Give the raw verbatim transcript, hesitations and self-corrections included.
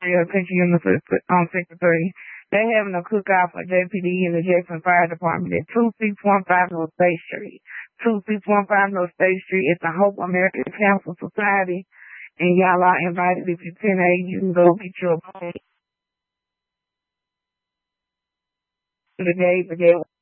Yeah, thank you, Mister Um, Secretary. They're having a cookout for J P D and the Jackson Fire Department at two six one five North State Street. two six one five North State Street. It's the Hope American Council Society. And y'all are invited. If you're ten age, you can go get your to the day, but